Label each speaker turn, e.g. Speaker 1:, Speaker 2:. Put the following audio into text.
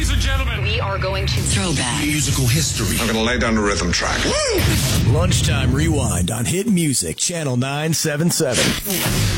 Speaker 1: Ladies and gentlemen,
Speaker 2: we are going to
Speaker 3: throwback
Speaker 4: musical history.
Speaker 5: I'm going to lay down the rhythm track.
Speaker 4: Lunchtime Rewind on Hit Music, Channel 977.